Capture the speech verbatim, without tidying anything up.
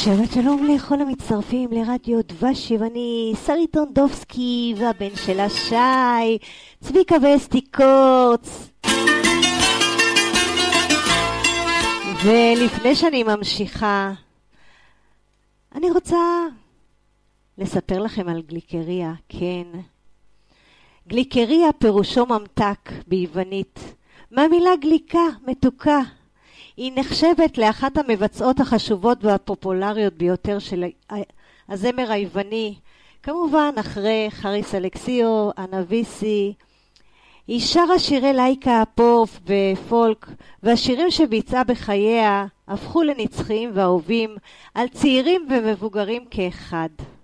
שבת שלום לכל המצטרפים לרדיו דבש יווני, שרי טונדובסקי והבן שלה שי, צביקה ואסתי קורץ. ולפני שאני ממשיכה, אני רוצה לספר לכם על גליקריה. כן, גליקריה פירושו ממתק ביוונית, מהמילה גליקה, מתוקה. היא נחשבת לאחת המבצעות החשובות והפופולריות ביותר של הזמר היווני, כמובן אחרי חריס אלכסיו, אנביסי. היא שרה שירי לייקה, פופ ופולק, והשירים שביצעה בחייה הפכו לנצחיים ואהובים על צעירים ומבוגרים כאחד.